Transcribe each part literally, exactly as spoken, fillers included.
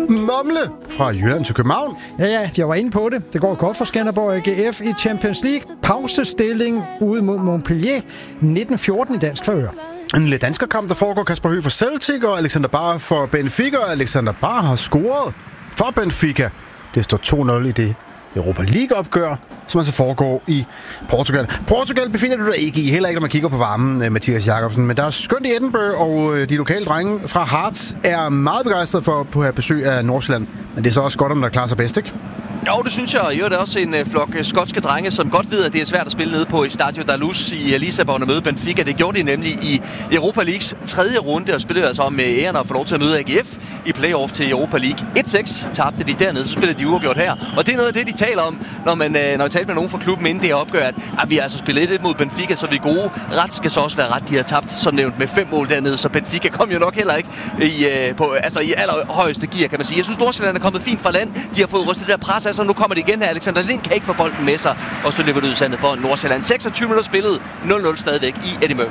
Mumle fra Jylland til København. Ja, ja, jeg var inde på det. Det går godt for Skanderborg A G F i Champions League. Pausestilling ude mod Montpellier. nitten fjorten i dansk favør. En lidt dansker kamp, der foregår. Kasper Høgh for Celtic og Alexander Bahr for Benfica. Alexander Bahr har scoret for Benfica. Det står to nul i det Europa League-opgør, som altså foregår i Portugal. Portugal befinder du dig ikke i, heller ikke når man kigger på varmen, Mathias Jakobsen. Men der er skønt i Edinburgh, og de lokale drenge fra Hearts er meget begejstrede for at have besøg af Nordsjælland. Men det er så også godt, om der klarer sig bedst, ikke? Jo, det synes jeg. Jo, det er også en uh, flok uh, skotske drenge, som godt ved, at det er svært at spille nede på Estadio da Luz i Lissabon og møde Benfica. Det gjorde de nemlig i Europa Leagues tredje runde, og spillede altså med æren at få lov til at møde A G F i playoff til Europa League. et seks tabte de dernede, så spillede de uafgjort her. Og det er noget af det, de taler om, når man uh, når jeg taler med nogen fra klubben inden det er opgør, at, at vi har altså spillet et mod Benfica, så vi er gode. Ret skal så også være ret. De har tabt, som nævnt, med fem mål dernede, så Benfica kom jo nok heller ikke i, uh, på, altså, i allerhøjeste gear, kan man sige. Jeg synes, Nordsjælland er kommet fint fra land. De har fået rystet det der pres, altså nu kommer det igen her. Alexander Lind kan ikke få bolden med sig, og så løber det ud sandet for Nordsjælland. seksogtyve minutter spillet, nul nul stadigvæk i Edinburgh.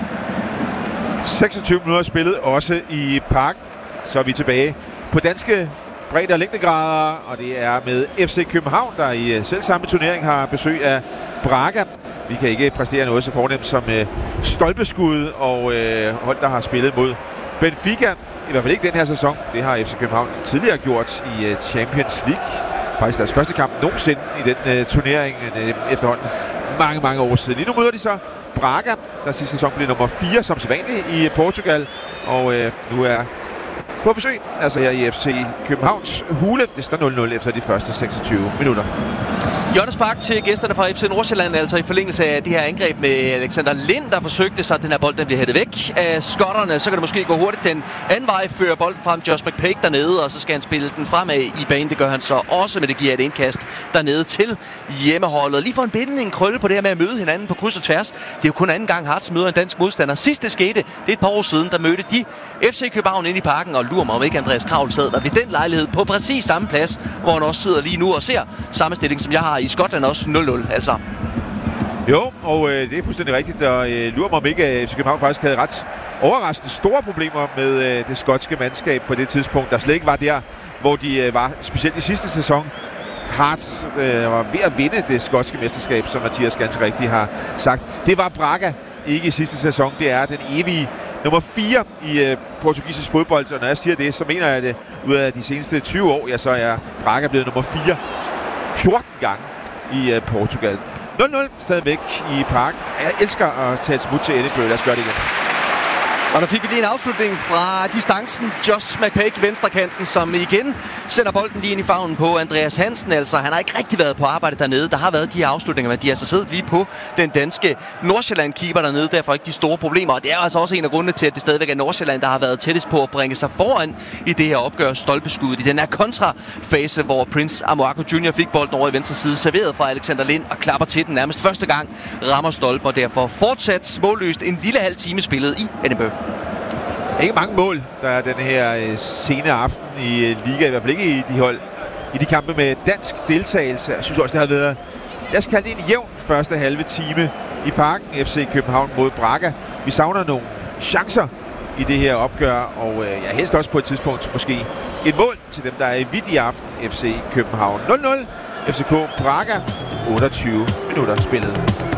seksogtyve minutter spillet også i Parken. Så er vi tilbage på danske bredde- og længdegrader, og det er med F C København, der i selv samme turnering har besøg af Braga. Vi kan ikke præstere noget så fornemt som øh, stolpeskud og øh, hold, der har spillet mod Benfica. I hvert fald ikke den her sæson. Det har F C København tidligere gjort i øh, Champions League. Faktisk deres første kamp nogensinde i den øh, turnering øh, efterhånden mange, mange år siden. Lige nu møder de så Braga, der sidste sæson blev nummer fire som sædvanligt i Portugal. Og øh, nu er på besøg, altså her i F C Københavns hule. Det står nul nul efter de første seksogtyve minutter. Hjørnespark til gæsterne fra F C Nordsjælland, altså i forlængelse af det her angreb med Alexander Lind, der forsøgte sig, at den her bold den bliver hættet væk af skotterne. Så kan det måske gå hurtigt den anden vej, fører bolden frem Josh McPake dernede, og så skal han spille den fremad i banen. Det gør han så også, men det giver et indkast dernede til hjemmeholdet. Lige for en bindende en krølle på det her med at møde hinanden på kryds og tværs. Det er jo kun anden gang Hearts møder en dansk modstander. Sidst det skete, det er et par år siden, der mødte de F C København ind i Parken, og lurer mig om ikke Andreas Kravl sad der ved den lejlighed på præcis samme plads, hvor han også sidder lige nu og ser samme stilling, som jeg har i Skotland, også nul nul, altså. Jo, og øh, det er fuldstændig rigtigt, og øh, lurer mig om ikke, at F C København faktisk havde ret overraskende store problemer med øh, det skotske mandskab på det tidspunkt, der slet ikke var der, hvor de øh, var, specielt i sidste sæson. Hearts øh, var ved at vinde det skotske mesterskab, som Mathias ganske rigtigt har sagt. Det var Braga ikke i sidste sæson, det er den evige nummer fire i øh, portugisisk fodbold, og når jeg siger det, så mener jeg det, ud af de seneste tyve år, ja, så er Braga blevet nummer fire fjorten gange i øh, Portugal. nul nul stadigvæk i Parken. Jeg elsker at tage et smut til Edinburgh. Lad os gøre det igen. Og der fik vi lige en afslutning fra distancen. Josh McPake, venstrekanten, som igen sender bolden lige ind i favnen på Andreas Hansen. Altså, han har ikke rigtig været på arbejde dernede. Der har været de her afslutninger, men de har altså siddet lige på den danske Nordsjælland-keeper dernede. Derfor ikke de store problemer. Og det er altså også en af grundene til, at det stadigvæk er Nordsjælland, der har været tættest på at bringe sig foran i det her opgør stolpeskuddet. I den her kontrafase, hvor Prince Amoako junior fik bolden over i venstre side, serveret fra Alexander Lind og klapper til den nærmest første gang. Rammer stolper, derfor fortsat målløst en lille halv time spillet i Edinburgh. Ikke mange mål, der er den her øh, sene aften i øh, liga, i hvert fald ikke i de hold, i de kampe med dansk deltagelse. Jeg synes også, det har været, lad os kalde det en jævn første halve time i Parken, F C København mod Braga. Vi savner nogle chancer i det her opgør, og øh, jeg ja, helst også på et tidspunkt måske et mål til dem, der er i vidt i aften, F C København. nul nul, F C K Braga, otteogtyve minutter spillet.